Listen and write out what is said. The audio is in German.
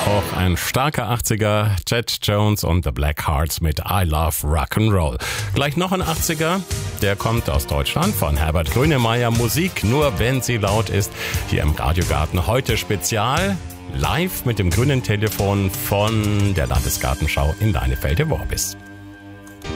Auch ein starker 80er, Jet Jones und The Black Hearts mit I Love Rock'n'Roll. Gleich noch ein 80er, der kommt aus Deutschland von Herbert Grönemeyer. Musik nur wenn sie laut ist. Hier im Radiogarten heute spezial. Live mit dem grünen Telefon von der Landesgartenschau in Leinefelde-Worbis.